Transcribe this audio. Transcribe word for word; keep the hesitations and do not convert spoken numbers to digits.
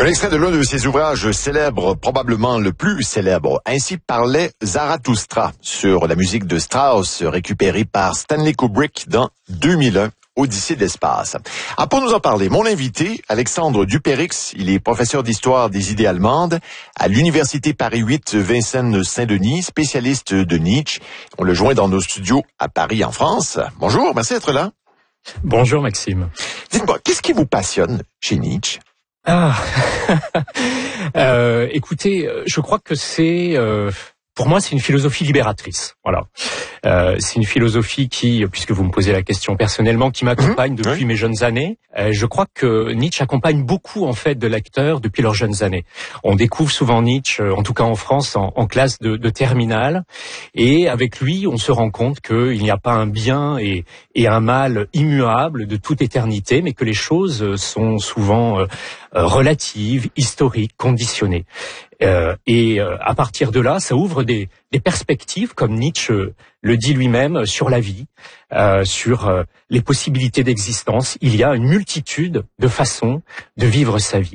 Un extrait de l'un de ses ouvrages célèbres, probablement le plus célèbre. Ainsi parlait Zarathustra, sur la musique de Strauss, récupérée par Stanley Kubrick dans deux mille un. Odyssée de l'espace. Ah, pour nous en parler, mon invité, Alexandre Dupérix, il est professeur d'histoire des idées allemandes à l'Université Paris huit Vincennes-Saint-Denis, spécialiste de Nietzsche. On le joint dans nos studios à Paris, en France. Bonjour, merci d'être là. Bonjour Maxime. Dites-moi, qu'est-ce qui vous passionne chez Nietzsche? Ah, euh, écoutez, je crois que c'est... Euh... Pour moi, c'est une philosophie libératrice. Voilà, euh, c'est une philosophie qui, puisque vous me posez la question personnellement, qui m'accompagne depuis oui. mes jeunes années. Euh, je crois que Nietzsche accompagne beaucoup en fait de lecteurs depuis leurs jeunes années. On découvre souvent Nietzsche, en tout cas en France, en, en classe de, de terminale, et avec lui, on se rend compte qu'il n'y a pas un bien et, et un mal immuable de toute éternité, mais que les choses sont souvent euh, relatives, historiques, conditionnées. Euh, et euh, à partir de là, ça ouvre des, des perspectives, comme Nietzsche le dit lui-même, sur la vie, euh, sur euh, les possibilités d'existence. Il y a une multitude de façons de vivre sa vie.